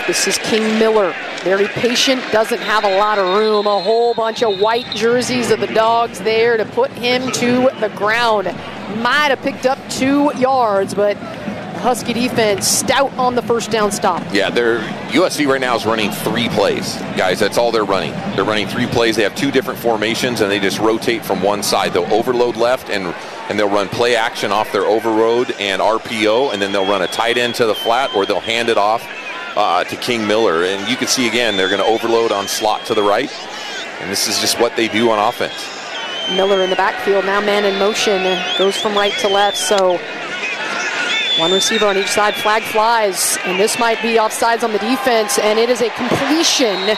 This is King Miller. Very patient, doesn't have a lot of room. A whole bunch of white jerseys of the Dogs there to put him to the ground. Might have picked up 2 yards, but Husky defense stout on the first down stop. Yeah, USC right now is running 3 plays. Guys, that's all they're running. They're running 3 plays. They have 2 different formations, and they just rotate from one side. They'll overload left, and they'll run play action off their overload and RPO, and then they'll run a tight end to the flat, or they'll hand it off to King Miller. And you can see, again, they're going to overload on slot to the right, and this is just what they do on offense. Miller in the backfield, now man in motion, goes from right to left, so 1 receiver on each side, flag flies, and this might be offsides on the defense, and it is a completion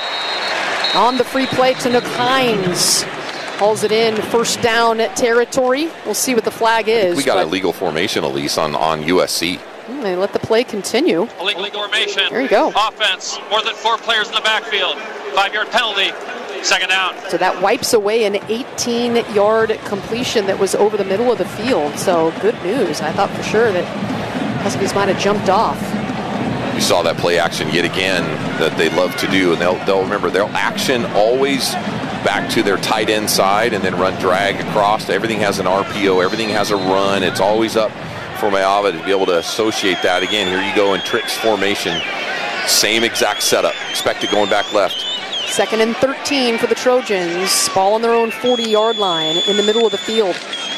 on the free play to Nook Hines. Hauls it in, first down territory. We'll see what the flag is. We got illegal formation, Elise, on USC. They let the play continue. Illegal formation. There you go. Offense, more than 4 players in the backfield. 5-yard penalty. Second down. So that wipes away an 18-yard completion that was over the middle of the field. So good news. I thought for sure that Huskies might have jumped off. You saw that play action yet again that they love to do, and they'll remember they'll action always back to their tight end side and then run drag across. Everything has an RPO. Everything has a run. It's always up for Mayava to be able to associate that. Again, here you go in tricks formation. Same exact setup. Expect it going back left. 2nd and 13 for the Trojans. Ball on their own 40-yard line in the middle of the field.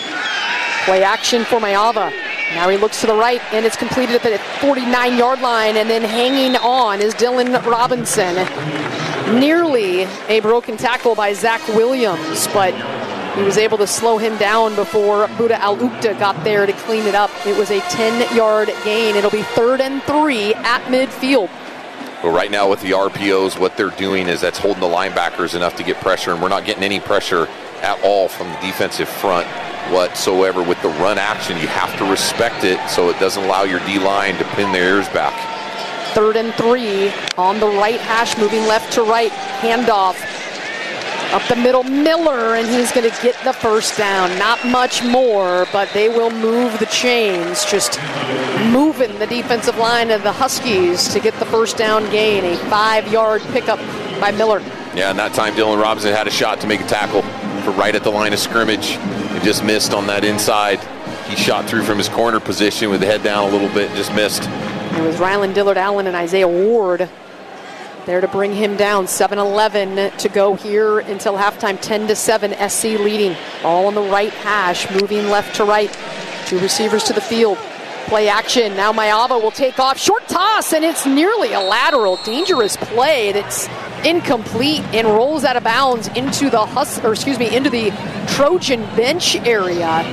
Play action for Mayava. Now he looks to the right, and it's completed at the 49-yard line, and then hanging on is Dylan Robinson. Nearly a broken tackle by Zach Williams, but he was able to slow him down before Buda Al-Ukta got there to clean it up. It was a 10-yard gain. It'll be 3rd and 3 at midfield. Well, right now with the RPOs, what they're doing is that's holding the linebackers enough to get pressure, and we're not getting any pressure at all from the defensive front whatsoever. With the run action, you have to respect it so it doesn't allow your D-line to pin their ears back. 3rd and 3 on the right hash, moving left to right. Handoff up the middle, Miller, and he's going to get the first down. Not much more, but they will move the chains, just moving the defensive line of the Huskies to get the first down gain. A 5-yard pickup by Miller. Yeah, and that time Dylan Robinson had a shot to make a tackle for right at the line of scrimmage. He just missed on that inside. He shot through from his corner position with the head down a little bit, just missed. It was Rylan Dillard Allen and Isaiah Ward there to bring him down. 7:11 to go here until halftime. 10-7, SC leading. All on the right hash, moving left to right. 2 receivers to the field. Play action. Now Mayava will take off. Short toss, and it's nearly a lateral. Dangerous play that's incomplete and rolls out of bounds into the into the Trojan bench area.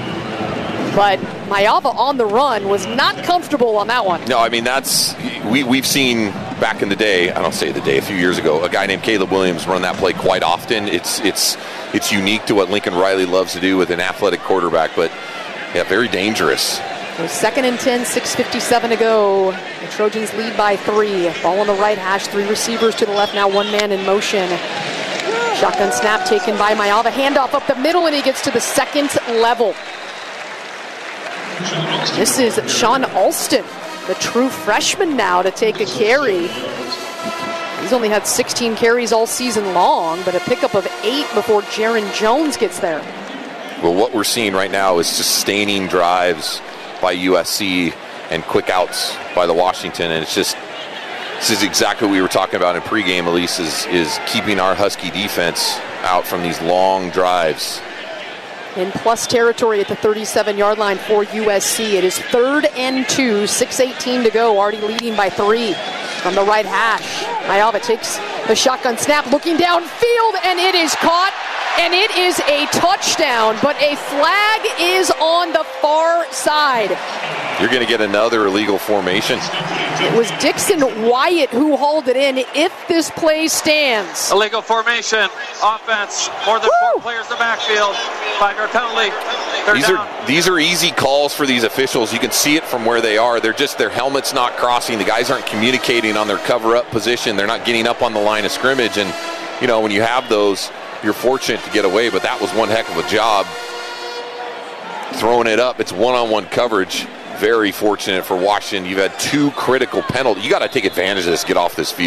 But Mayava on the run was not comfortable on that one. No, I mean, we've seen back in the day, I don't say the day, a few years ago, a guy named Caleb Williams run that play quite often. It's unique to what Lincoln Riley loves to do with an athletic quarterback, but yeah, very dangerous. So 2nd and 10, 6:57 to go. The Trojans lead by 3. Ball on the right hash, 3 receivers to the left, now 1 man in motion. Shotgun snap taken by Mayava. Handoff up the middle, and he gets to the 2nd level. This is Sean Alston, the true freshman now, to take a carry. He's only had 16 carries all season long, but a pickup of 8 before Jaron Jones gets there. Well, what we're seeing right now is sustaining drives by USC and quick outs by the Washington, and this is exactly what we were talking about in pregame, Elise, is keeping our Husky defense out from these long drives. In plus territory at the 37-yard line for USC. It is 3rd and 2, 6:18 to go, already leading by 3 from the right hash. Mayava takes the shotgun snap, looking downfield, and it is caught, and it is a touchdown, but a flag is on the far side. You're going to get another illegal formation. It was Dixon Wyatt who hauled it in if this play stands. Illegal formation. Offense. More than 4 players in the backfield. 5-yard penalty. These are easy calls for these officials. You can see it from where they are. Their helmet's not crossing. The guys aren't communicating on their cover-up position. They're not getting up on the line of scrimmage. And, when you have those, you're fortunate to get away. But that was one heck of a job throwing it up. It's one-on-one coverage. Very fortunate for Washington. You've had 2 critical penalties. You got to take advantage of this, get off this field.